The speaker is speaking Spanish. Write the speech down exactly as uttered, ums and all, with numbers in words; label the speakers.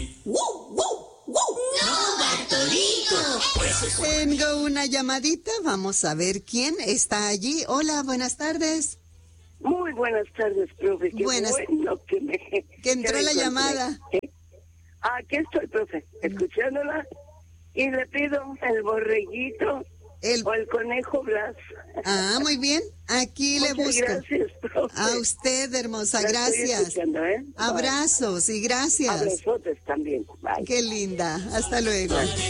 Speaker 1: Tengo una llamadita, vamos a ver quién está allí. Hola, buenas tardes.
Speaker 2: Muy buenas tardes, profe. Qué
Speaker 1: Buenas.
Speaker 2: bueno que me...
Speaker 1: Que entró
Speaker 2: que
Speaker 1: la
Speaker 2: me
Speaker 1: llamada.
Speaker 2: encontré. Aquí estoy, profe, escuchándola. Y le pido el borreguito
Speaker 1: El...
Speaker 2: o el conejo Blas.
Speaker 1: Ah, muy bien. Aquí le
Speaker 2: Muchas
Speaker 1: busco.
Speaker 2: gracias, profe.
Speaker 1: A usted, hermosa,
Speaker 2: La estoy
Speaker 1: gracias.
Speaker 2: escuchando, ¿eh?
Speaker 1: Abrazos y gracias.
Speaker 2: Abrazotes también. Bye.
Speaker 1: Qué linda. Hasta luego.
Speaker 2: Bye.